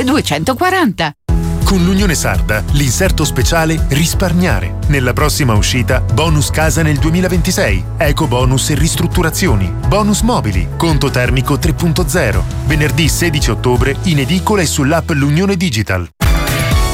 240. Con l'Unione Sarda, l'inserto speciale risparmiare. Nella prossima uscita, bonus casa nel 2026, eco bonus e ristrutturazioni, bonus mobili, conto termico 3.0. Venerdì 16 ottobre in edicola e sull'app L'Unione Digital.